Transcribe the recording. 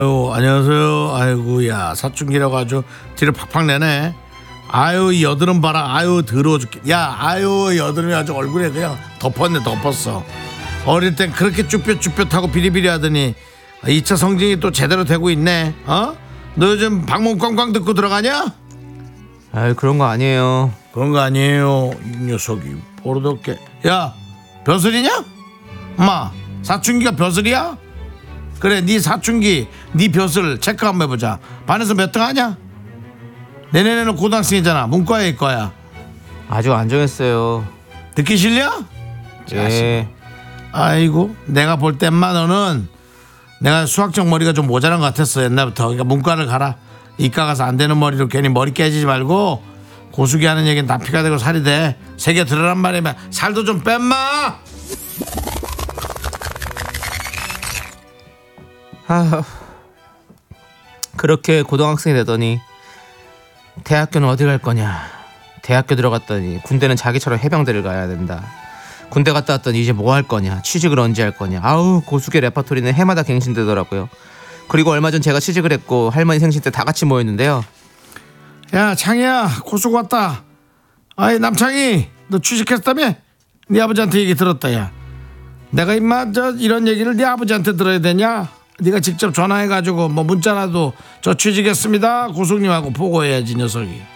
안녕하세요. 아이고야 사춘기라고 아주 뒤를 팍팍 내네. 아유 여드름 봐라. 아유 더러워 죽겠. 야 아유 여드름이 아주 얼굴에 그냥 덮었네 덮었어. 어릴 땐 그렇게 쭈뼛쭈뼛하고 비리비리하더니 2차 성징이 또 제대로 되고 있네. 어? 너 요즘 방문 꽝꽝 듣고 들어가냐? 아유 그런 거 아니에요. 그런 거 아니에요. 이 녀석이 버릇없게. 야 벼슬이냐? 엄마 사춘기가 벼슬이야? 그래 네 사춘기 네 벼슬 체크 한번 해보자. 반에서 몇 등 하냐? 내년에는 고등학생이잖아. 문과에 있거야. 아직 안 정했어요. 듣기 싫냐? 예. 아이고 내가 볼 땐만 너는 내가 수학적 머리가 좀 모자란 것 같았어 옛날부터. 그러니까 문과를 가라. 이과 가서 안 되는 머리로 괜히 머리 깨지지 말고 고수기 하는 얘기는 다 피가 되고 살이 돼. 세계 들으란 말이면 살도 좀 뺀마. 아, 그렇게 고등학생이 되더니 대학교는 어디 갈 거냐. 대학교 들어갔더니 군대는 자기처럼 해병대를 가야 된다. 군대 갔다 왔더니 이제 뭐 할 거냐. 취직을 언제 할 거냐. 아우 고수계 레퍼토리는 해마다 갱신되더라고요. 그리고 얼마 전 제가 취직을 했고 할머니 생신 때 다 같이 모였는데요. 야 창이야 고수고 왔다. 아이 남창이 너 취직했다며? 네 아버지한테 얘기 들었다. 야 내가 임마 저 이런 얘기를 네 아버지한테 들어야 되냐? 네가 직접 전화해가지고 뭐 문자라도 저 취직했습니다 고수님하고 보고해야지 녀석이.